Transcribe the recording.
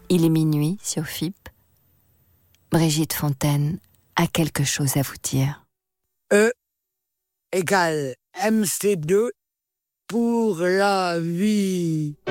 Il est minuit sur FIP. Brigitte Fontaine a quelque chose à vous dire. E égale MC2 pour la vie.